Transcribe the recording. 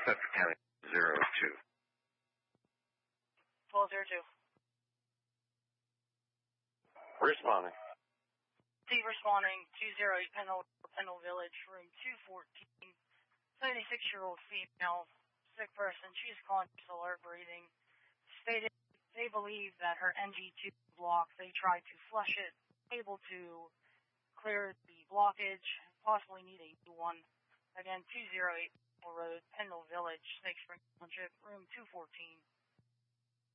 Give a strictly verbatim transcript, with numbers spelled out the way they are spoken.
Suffolk County zero two. twelve zero two. Responding. T responding, two zero eight Pendle, Pendle Village, room two fourteen. seventy-six-year-old female, sick person. She's conscious, alert, breathing. Stated they believe that her N G two blocked. They tried to flush it, able to clear the blockage, possibly need a new one. Again, two zero eight Pendle Road, Pendle Village, Snake Spring Township, room two fourteen.